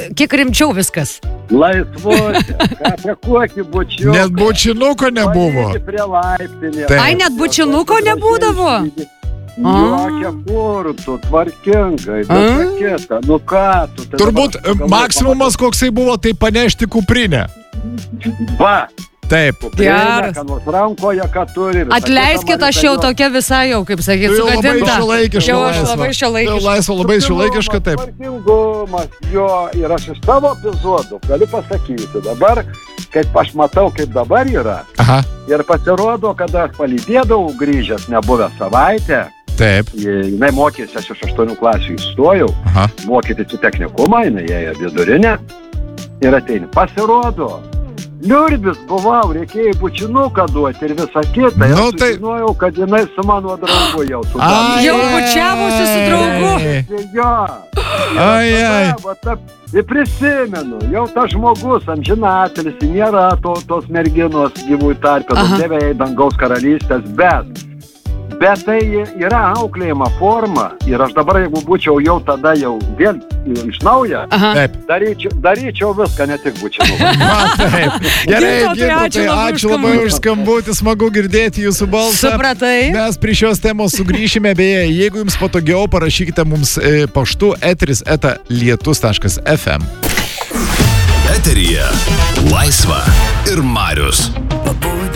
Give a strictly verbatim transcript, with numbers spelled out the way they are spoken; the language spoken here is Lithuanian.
kiek rimčiau viskas. Laisvose, apie kokį bučiuką. Net bučinuko nebuvo. Prie laiptinės. Ai, net bučinuko nebūdavo? Jokia kur, tu tvarkingai, bet kita, nu ką tu. Turbūt maksimumas koksai buvo, tai panešti kuprinę. Va. Taip. Geras. Rankoje, ką turi. Atleiskit, aš jau tokia visai jau, kaip sakyt, sugadinta. Labai šiuolaikiška. Jau aš labai šiuolaikiška. Jau laisva, labai šiuolaikiška, taip. Tvarkingumas, jo, ir aš iš tavo epizodų galiu pasakyti. Dabar, kaip aš matau, kaip dabar yra. Aha. Ir pasirodo, kada aš palydėdavau grįžęs, nebuvę savaitę. Taip. Jinai mokėsi, aš iš aštuonių klasių įstojau. Aha. Mokytis į technikumą, jinai ėjo vidurinę. Ir ateini. Pasirodo. Liurbis buvau, reikėjo bučinuką duoti ir visą kitą. Nu, ir tai... žinojau, kad jinai su mano draugu jau sudarė. Jau bučiavosi su draugu. Jo. Ai, ai. Ir prisimenu, jau tas žmogus, amžinatelis, nėra to, tos merginos gyvųjų tarpę, dėvėjai dangaus karalystės, bet... Bet tai yra auklėjimo forma ir aš dabar, jeigu būčiau jau tada jau vėl iš naujo, daryčiau, daryčiau viską, ne tik būčiau. Taip. Gerai, Gintautai, ačiū labai už skambutį, smagu girdėti jūsų balsą. Supratai. Mes prie šios temos sugrįšime, beje, jeigu jums patogiau, parašykite mums paštu etris eta lietus taškas ef em. Eteryje Laisva ir Marius.